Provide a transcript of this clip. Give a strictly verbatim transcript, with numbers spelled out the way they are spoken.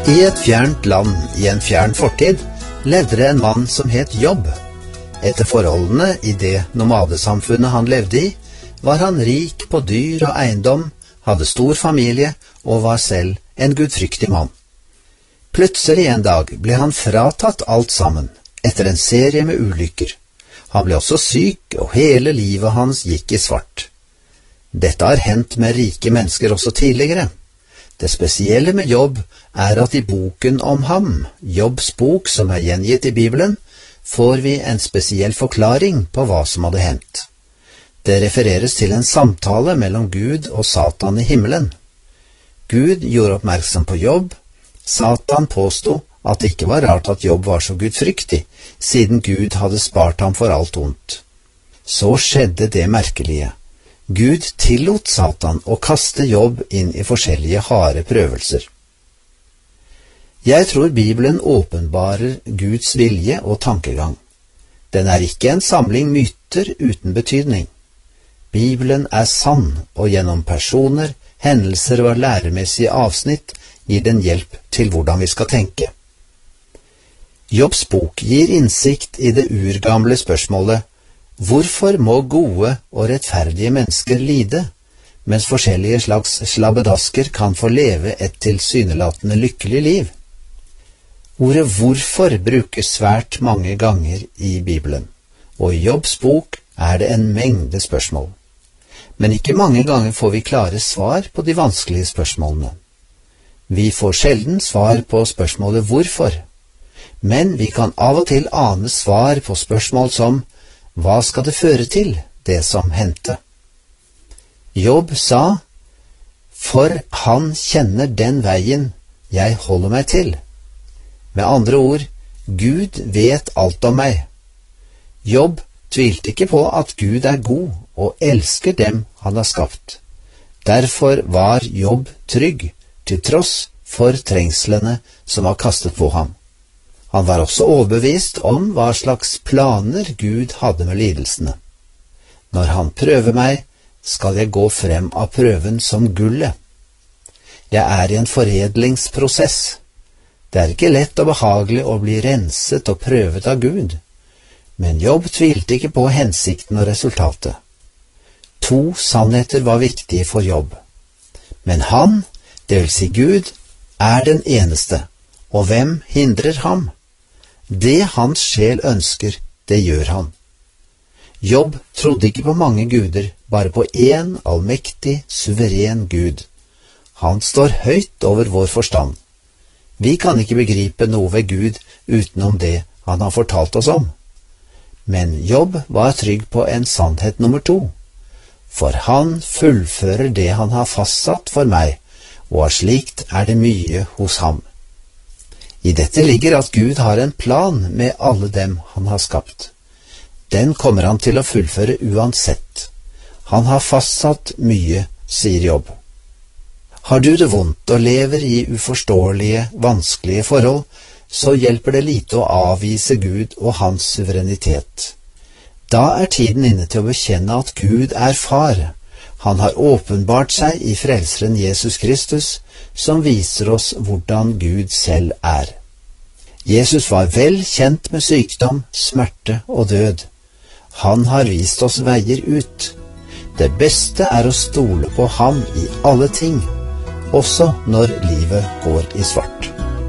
I et fjernt land, i en fjern fortid, levde det en mann som het Jobb. Etter forholdene i det nomadesamfunnet han levde i, var han rik på dyr og eiendom, hadde stor familie og var selv en gudfryktig mann. Plutselig en dag ble han fratatt alt sammen, etter en serie med ulykker. Han ble også syk, og hele livet hans gikk i svart. Dette har hendt med rike mennesker også tidligere. Det spesielle med Jobb er at i boken om ham, Jobbs bok som er gjengitt i Bibelen, får vi en spesiell forklaring på hva som hadde hendt. Det refereres til en samtale mellom Gud og Satan i himmelen. Gud gjorde oppmerksom på Jobb. Satan påstod at det ikke var rart at Jobb var så gudfryktig, siden Gud hadde spart ham for alt ondt. Så skjedde det merkelige. Gud tillot Satan å kaste Jobb inn i forskjellige harde prøvelser. Jeg tror Bibelen åpenbarer Guds vilje og tankegang. Den er ikke en samling myter uten betydning. Bibelen er sann, og gjennom personer, hendelser og læremessige avsnitt gir den hjelp til hvordan vi skal tenke. Jobbs bok gir innsikt i det urgamle spørsmålet: hvorfor må gode og rettferdige mennesker lide, mens forskjellige slags slabbedasker kan få leve et tilsynelatende lykkelig liv? Ordet hvorfor brukes svært mange ganger i Bibelen, og i Jobbs bok er det en mengde spørsmål. Men ikke mange ganger får vi klare svar på de vanskelige spørsmålene. Vi får sjelden svar på spørsmålet hvorfor, men vi kan av og til ane svar på spørsmål som: hva skal det føre til, det som hendte? Jobb sa: for han kjenner den veien jeg holder meg til. Med andre ord, Gud vet alt om meg. Jobb tvilte ikke på at Gud er god og elsker dem han har skapt. Derfor var Jobb trygg, til tross for trengslene som var kastet på ham. Han var også overbevist om hva slags planer Gud hadde med lidelsene. Når han prøver meg, skal jeg gå frem av prøven som gullet. Jeg er i en foredlingsprosess. Det er ikke lett og behagelig å bli renset og prøvet av Gud, men Jobb tvilte ikke på hensikten og resultatet. To sannheter var viktige for Jobb. Men han, det vil si Gud, er den eneste, og hvem hindrer ham? Det hans sjel ønsker, det gjør han. Jobb trodde ikke på mange guder, bare på én allmektig, suveren Gud. Han står høyt over vår forstand. Vi kan ikke begripe noe ved Gud utenom det han har fortalt oss om. Men Jobb var trygg på en sannhet nummer to. For han fullfører det han har fastsatt for meg, og av slikt er det mye hos ham. I dette ligger at Gud har en plan med alle dem han har skapt. Den kommer han til å fullføre uansett. Han har fastsatt mye, sier Jobb. Har du det vondt og lever i uforståelige, vanskelige forhold, så hjelper det lite å avvise Gud og hans suverenitet. Da er tiden inne til å bekjenne at Gud er far. Han har åpenbart seg i frelseren Jesus Kristus, som viser oss hvordan Gud selv er. Jesus var vel kjent med sykdom, smerte og død. Han har vist oss veier ut. Det beste er å stole på ham i alle ting, også når livet går i svart.